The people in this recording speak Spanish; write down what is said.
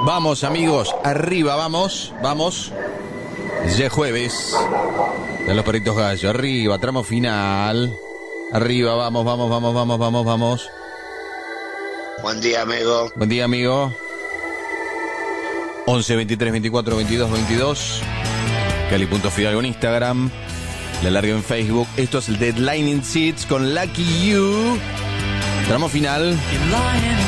Vamos, amigos, arriba, vamos. Ya es jueves. De los Perritos Gallo, arriba, tramo final. Arriba, vamos. Buen día, amigo. Buen día, amigo. 11 23 24 22 22. Cali.fidalgo en Instagram. La largo en Facebook. Esto es el Deadline in Seats con Lucky You. Tramo final.